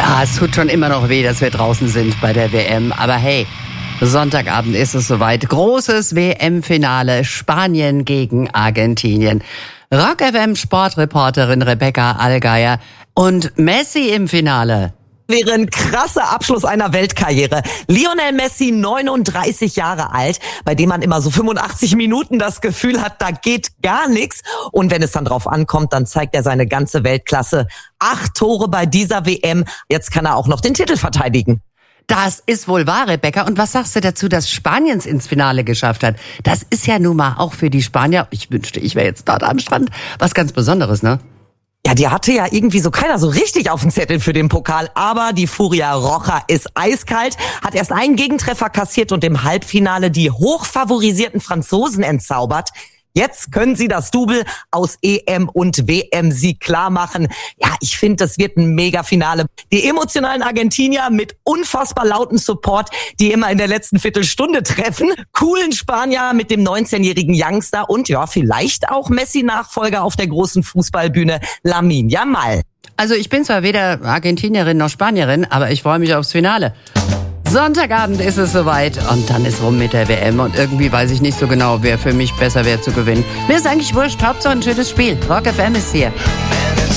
Ja, es tut schon immer noch weh, dass wir draußen sind bei der WM. Aber hey, Sonntagabend ist es soweit. Großes WM-Finale, Spanien gegen Argentinien. Rock FM Sportreporterin Rebecca Allgeier und Messi im Finale. Wäre ein krasser Abschluss einer Weltkarriere. Lionel Messi, 39 Jahre alt, bei dem man immer so 85 Minuten das Gefühl hat, da geht gar nichts. Und wenn es dann drauf ankommt, dann zeigt er seine ganze Weltklasse. 8 Tore bei dieser WM. Jetzt kann er auch noch den Titel verteidigen. Das ist wohl wahr, Rebecca. Und was sagst du dazu, dass Spaniens ins Finale geschafft hat? Das ist ja nun mal auch für die Spanier, ich wünschte, ich wäre jetzt dort am Strand, was ganz Besonderes, ne? Ja, die hatte ja irgendwie so keiner so richtig auf dem Zettel für den Pokal, aber die Furia Roja ist eiskalt, hat erst einen Gegentreffer kassiert und im Halbfinale die hochfavorisierten Franzosen entzaubert. Jetzt können sie das Double aus EM und WM-Sieg klar machen. Ja, ich finde, das wird ein Mega-Finale. Die emotionalen Argentinier mit unfassbar lauten Support, die immer in der letzten Viertelstunde treffen. Coolen Spanier mit dem 19-jährigen Youngster und ja, vielleicht auch Messi-Nachfolger auf der großen Fußballbühne, Lamine Yamal. Also ich bin zwar weder Argentinierin noch Spanierin, aber ich freue mich aufs Finale. Sonntagabend ist es soweit und dann ist rum mit der WM und irgendwie weiß ich nicht so genau, wer für mich besser wäre zu gewinnen. Mir ist eigentlich wurscht, Hauptsache ein schönes Spiel. Rock FM ist hier.